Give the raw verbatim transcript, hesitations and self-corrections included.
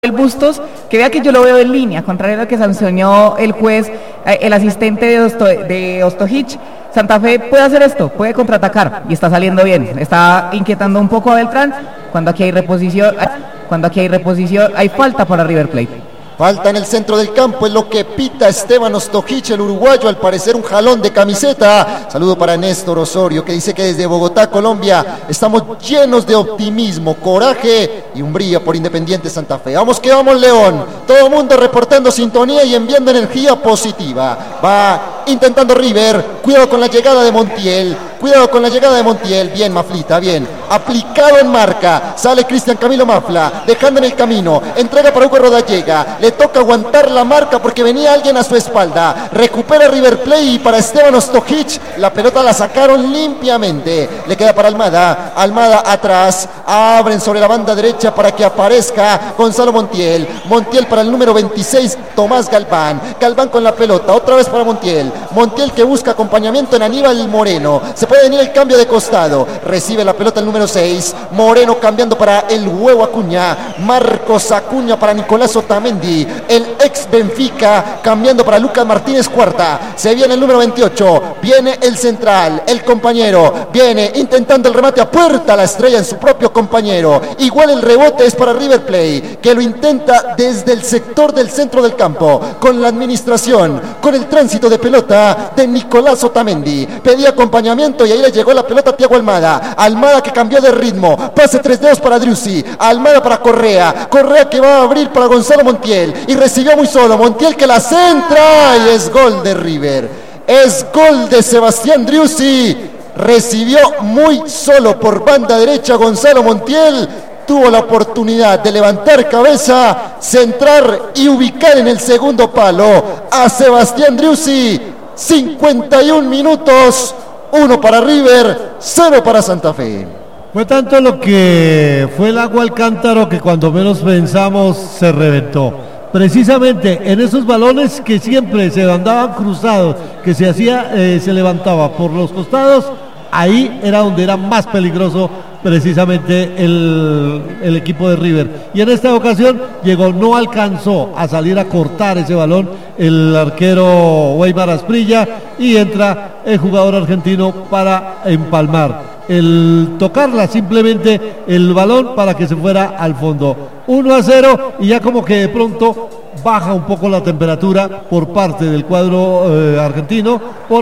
El Bustos, que vea que yo lo veo en línea, contrario a lo que sancionó el juez, eh, el asistente de, Osto, de Ostojic. Santa Fe puede hacer esto, puede contraatacar y está saliendo bien, está inquietando un poco a Beltrán, cuando aquí hay reposición, cuando aquí hay reposición, hay falta para River Plate. Falta en el centro del campo, es lo que pita Esteban Ostojic, el uruguayo, al parecer un jalón de camiseta. Saludo para Néstor Osorio, que dice que desde Bogotá, Colombia, estamos llenos de optimismo, coraje y umbría por Independiente Santa Fe. Vamos que vamos, León. Todo el mundo reportando sintonía y enviando energía positiva. Va intentando River, cuidado con la llegada de Montiel. Cuidado con la llegada de Montiel, bien Maflita, bien, aplicado en marca, sale Cristian Camilo Mafla, dejando en el camino, entrega para Hugo Rodallega, le toca aguantar la marca porque venía alguien a su espalda, recupera River Plate y para Esteban Ostojic, la pelota la sacaron limpiamente, le queda para Almada, Almada atrás, abren sobre la banda derecha para que aparezca Gonzalo Montiel, Montiel para el número veintiséis, Tomás Galván, Galván con la pelota, otra vez para Montiel, Montiel que busca acompañamiento en Aníbal Moreno, se puede venir el cambio de costado, recibe la pelota el número seis, Moreno cambiando para el huevo Acuña, Marcos Acuña para Nicolás Otamendi, el ex Benfica cambiando para Lucas Martínez Cuarta, se viene el número veintiocho, viene el central, el compañero, viene intentando el remate a puerta, la estrella en su propio compañero, igual el rebote es para River Plate, que lo intenta desde el sector del centro del campo, con la administración, con el tránsito de pelota de Nicolás Otamendi, pedía acompañamiento y ahí le llegó la pelota a Thiago Almada, Almada que cambió de ritmo, pase tres dedos para Driussi, Almada para Correa, Correa que va a abrir para Gonzalo Montiel y recibió muy solo, Montiel que la centra y es gol de River, es gol de Sebastián Driussi, recibió muy solo por banda derecha Gonzalo Montiel, tuvo la oportunidad de levantar cabeza, centrar y ubicar en el segundo palo a Sebastián Driussi, cincuenta y un minutos, uno para River, cero para Santa Fe. Fue tanto lo que fue el agua al cántaro que cuando menos pensamos se reventó. Precisamente en esos balones que siempre se andaban cruzados, que se hacía, eh, se levantaba por los costados, ahí era donde era más peligroso precisamente el, el equipo de River. Y en esta ocasión llegó, no alcanzó a salir a cortar ese balón el arquero Weimar Asprilla y entra el jugador argentino para empalmar. El tocarla simplemente el balón para que se fuera al fondo. uno a cero y ya como que de pronto baja un poco la temperatura por parte del cuadro eh, argentino. Por